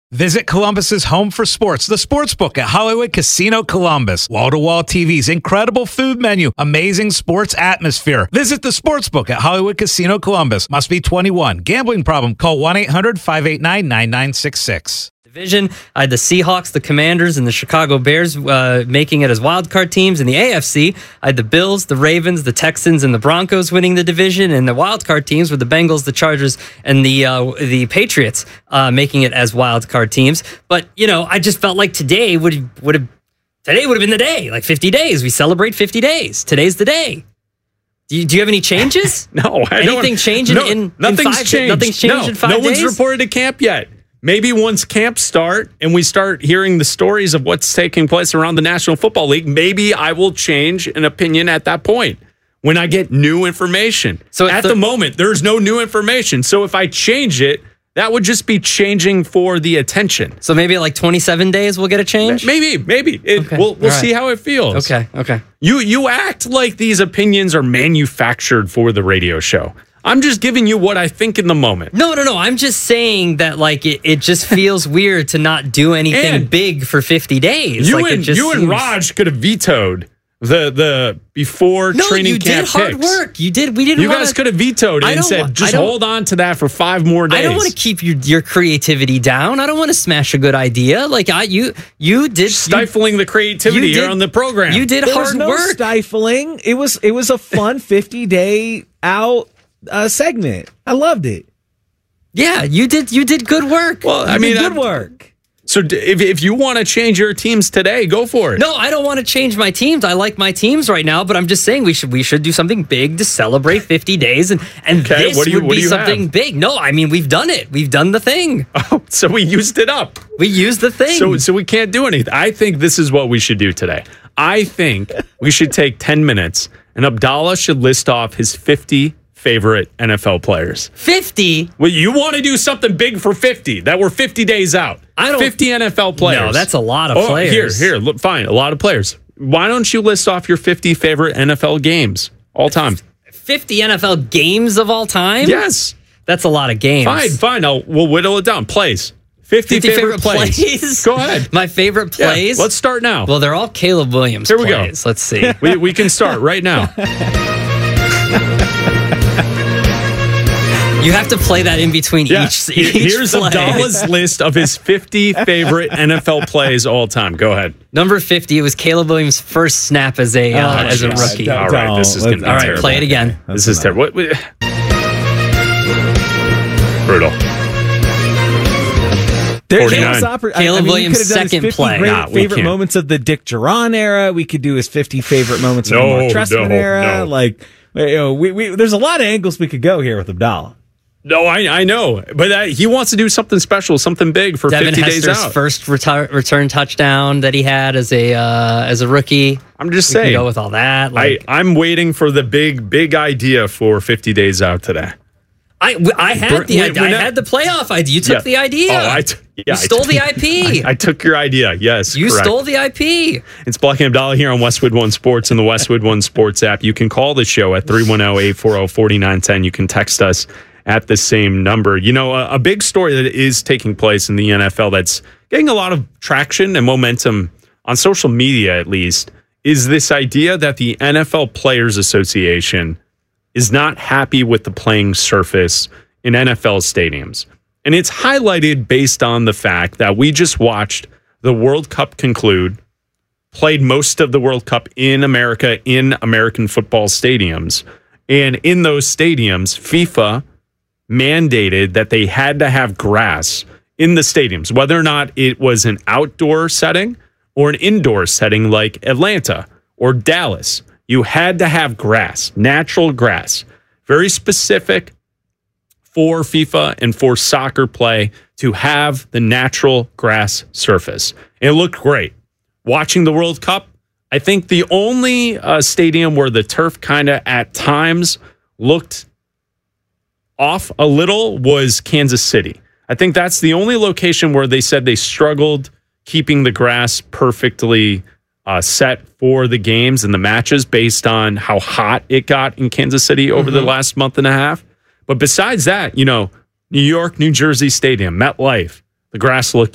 Visit Columbus's home for sports, the Sportsbook at Hollywood Casino Columbus. Wall-to-wall TVs, incredible food menu, amazing sports atmosphere. Visit the Sportsbook at Hollywood Casino Columbus. Must be 21. Gambling problem? Call 1-800-589-9966. Division, I had the Seahawks, the Commanders, and the Chicago Bears making it as wildcard teams. In the AFC, I had the Bills, the Ravens, the Texans, and the Broncos winning the division. And the wildcard teams were the Bengals, the Chargers, and the Patriots making it as wildcard teams. But, I just felt like today would have been the day. Like 50 days. We celebrate 50 days. Today's the day. Do you have any changes? No, I don't. Anything changing nothing's changed. Nothing's changed in 5 days? No one's reported to camp yet. Maybe once camps start and we start hearing the stories of what's taking place around the National Football League, maybe I will change an opinion at that point when I get new information. So at the moment, there's no new information. So if I change it, that would just be changing for the attention. So maybe like 27 days we'll get a change? Maybe. We'll see how it feels. Okay. You act like these opinions are manufactured for the radio show. I'm just giving you what I think in the moment. No. I'm just saying that it just feels weird to not do anything big for 50 days. You and Raj could have vetoed the before training camp picks. No, you did hard work. You did. We didn't. You guys could have vetoed it and said, just hold on to that for 5 more days. I don't want to keep your creativity down. I don't want to smash a good idea. You did stifling the creativity here on the program. You did hard work. There was no stifling. It was a fun 50-day out segment. I loved it. Yeah, you did good work. Well, good work. So if you want to change your teams today, go for it. No, I don't want to change my teams. I like my teams right now, but I'm just saying we should do something big to celebrate 50 days, and okay, this would be something big. No, we've done it. We've done the thing. Oh, so we used it up. We used the thing. So we can't do anything. I think this is what we should do today. I think we should take 10 minutes, and Abdallah should list off his 50 favorite NFL players. 50? Well, you want to do something big for 50. That we're 50 days out. 50 NFL players. No, that's a lot of players. Here, look, fine, a lot of players. Why don't you list off your 50 favorite NFL games all time? 50 NFL games of all time? Yes. That's a lot of games. Fine. We'll whittle it down. Plays. 50 favorite plays. Go ahead. My favorite plays? Yeah, let's start now. Well, they're all Caleb Williams Here we plays. go. Let's see. We can start right now. You have to play that in between each Here's play. Abdallah's list of his 50 favorite NFL plays all time. Go ahead. Number 50, it was Caleb Williams' first snap as a rookie. All right, this is going to be terrible. All right, play it again. This is terrible. Brutal. Caleb Williams' second play. Favorite moments of the Dick Duran era. We could do his 50 favorite moments of the Mark Trestman era. There's a lot of angles we could go here with Abdallah. No, I know, but he wants to do something special, something big for Devin 50 Hester's days out. First return touchdown that he had as a rookie. I'm just saying, go with all that. I'm waiting for the big idea for 50 days out today. I had the idea. I had the playoff idea. You took the idea. You stole the IP. I took your idea. Yes, you correct. stole the IP. It's Black and Abdallah here on Westwood One Sports and the Westwood One Sports app. You can call the show at 310-840-4910. You can text us at the same number. A big story that is taking place in the NFL that's getting a lot of traction and momentum on social media, at least, is this idea that the NFL Players Association is not happy with the playing surface in NFL stadiums. And it's highlighted based on the fact that we just watched the World Cup conclude, played most of the World Cup in America in American football stadiums. And in those stadiums, FIFA mandated that they had to have grass in the stadiums, whether or not it was an outdoor setting or an indoor setting like Atlanta or Dallas. You had to have grass, natural grass, very specific for FIFA and for soccer play to have the natural grass surface. It looked great. Watching the World Cup, I think the only stadium where the turf kind of at times looked off a little was Kansas City. I think that's the only location where they said they struggled keeping the grass perfectly set for the games and the matches based on how hot it got in Kansas City over the last month and a half. But besides that, New York, New Jersey Stadium, MetLife, the grass looked